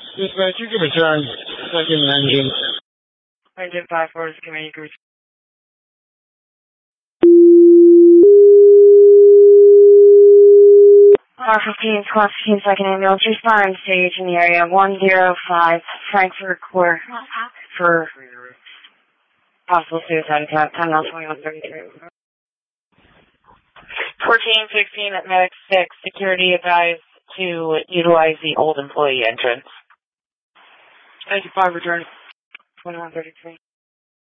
Dispatch, you can return second engine. Engine 5-4 is community group. R15 Squad 15 second ambulance respond stage in the area 105 Frankfurt Court for possible suicide attempt. Time now 21:33. 1416 at Medic 6. Security advised to utilize the old employee entrance. 95 return. 21:33.